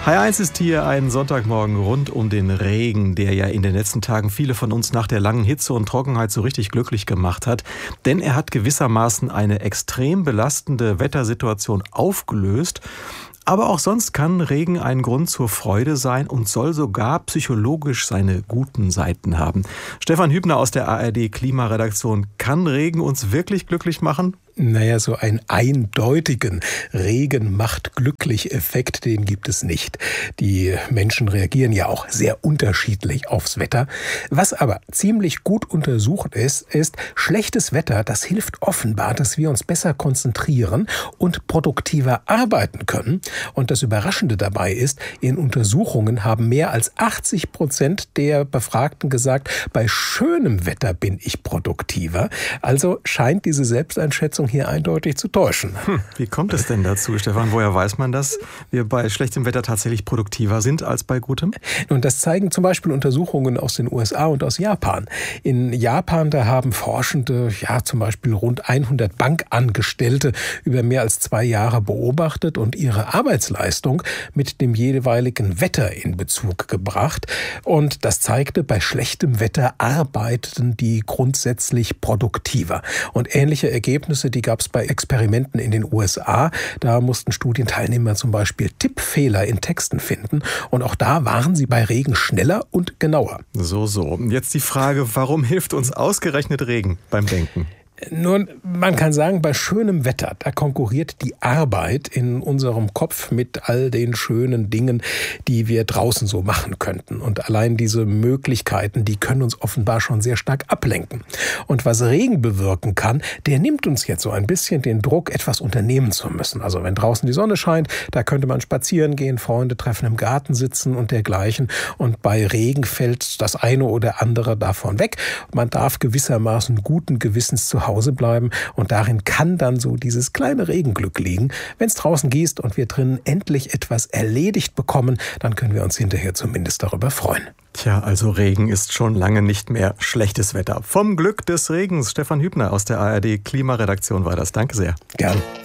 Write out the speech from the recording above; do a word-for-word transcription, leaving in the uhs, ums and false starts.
H eins ist hier ein Sonntagmorgen rund um den Regen, der ja in den letzten Tagen viele von uns nach der langen Hitze und Trockenheit so richtig glücklich gemacht hat. Denn er hat gewissermaßen eine extrem belastende Wettersituation aufgelöst. Aber auch sonst kann Regen ein Grund zur Freude sein und soll sogar psychologisch seine guten Seiten haben. Stefan Hübner aus der A R D Klimaredaktion. Kann Regen uns wirklich glücklich machen? Naja, so einen eindeutigen Regen macht glücklich Effekt, den gibt es nicht. Die Menschen reagieren ja auch sehr unterschiedlich aufs Wetter. Was aber ziemlich gut untersucht ist, ist schlechtes Wetter, das hilft offenbar, dass wir uns besser konzentrieren und produktiver arbeiten können. Und das Überraschende dabei ist, in Untersuchungen haben mehr als achtzig Prozent der Befragten gesagt, bei schönem Wetter bin ich produktiver. Also scheint diese Selbsteinschätzung hier eindeutig zu täuschen. Hm, wie kommt es denn dazu, Stefan? Woher weiß man, dass wir bei schlechtem Wetter tatsächlich produktiver sind als bei gutem? Nun, das zeigen zum Beispiel Untersuchungen aus den U S A und aus Japan. In Japan, da haben Forschende ja zum Beispiel rund hundert Bankangestellte über mehr als zwei Jahre beobachtet und ihre Arbeitsleistung mit dem jeweiligen Wetter in Bezug gebracht. Und das zeigte, bei schlechtem Wetter arbeiteten die grundsätzlich produktiver. Und ähnliche Ergebnisse, die gab es bei Experimenten in den U S A. Da mussten Studienteilnehmer zum Beispiel Tippfehler in Texten finden. Und auch da waren sie bei Regen schneller und genauer. So, so. Jetzt die Frage, warum hilft uns ausgerechnet Regen beim Denken? Nun, man kann sagen, bei schönem Wetter, da konkurriert die Arbeit in unserem Kopf mit all den schönen Dingen, die wir draußen so machen könnten. Und allein diese Möglichkeiten, die können uns offenbar schon sehr stark ablenken. Und was Regen bewirken kann, der nimmt uns jetzt so ein bisschen den Druck, etwas unternehmen zu müssen. Also wenn draußen die Sonne scheint, da könnte man spazieren gehen, Freunde treffen, im Garten sitzen und dergleichen. Und bei Regen fällt das eine oder andere davon weg. Man darf gewissermaßen guten Gewissens zu Hause bleiben und darin kann dann so dieses kleine Regenglück liegen. Wenn es draußen gießt und wir drinnen endlich etwas erledigt bekommen, dann können wir uns hinterher zumindest darüber freuen. Tja, also Regen ist schon lange nicht mehr schlechtes Wetter. Vom Glück des Regens, Stefan Hübner aus der A R D Klimaredaktion war das. Danke sehr. Gern.